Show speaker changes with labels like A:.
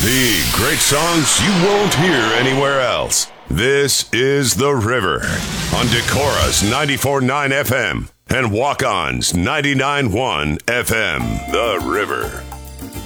A: R&B, great songs you won't hear anywhere else. This is The River on Decorah's 94.9 FM and Walk-On's 99.1 FM. The River.